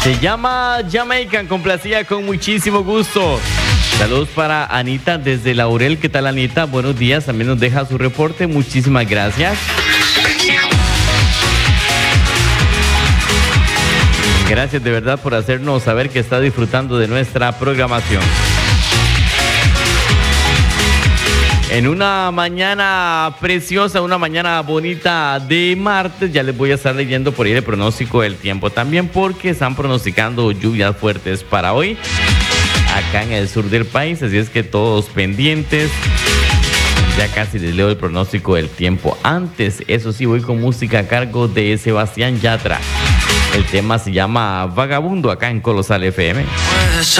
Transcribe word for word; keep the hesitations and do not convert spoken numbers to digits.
Se llama Jamaican, complacida con muchísimo gusto. Saludos para Anita desde Laurel. ¿Qué tal, Anita? Buenos días. También nos deja su reporte. Muchísimas gracias. Gracias de verdad por hacernos saber que está disfrutando de nuestra programación. En una mañana preciosa, una mañana bonita de martes, ya les voy a estar leyendo por ahí el pronóstico del tiempo también, porque están pronosticando lluvias fuertes para hoy acá en el sur del país, así es que todos pendientes. Ya casi les leo el pronóstico del tiempo. Antes, eso sí, voy con música a cargo de Sebastián Yatra. El tema se llama Vagabundo acá en Colosal F M.